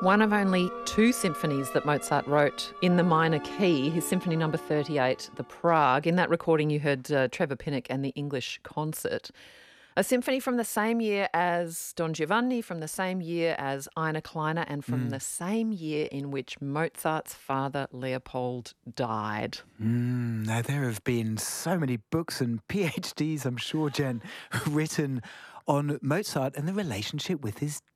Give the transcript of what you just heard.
One of only two symphonies that Mozart wrote in the minor key, his Symphony Number 38, the Prague. In that recording, you heard Trevor Pinnock and the English Concert. A symphony from the same year as Don Giovanni, from the same year as Eine Kleine, and from the same year in which Mozart's father, Leopold, died. Now, there have been so many books and PhDs, I'm sure, Jen, written on Mozart and the relationship with his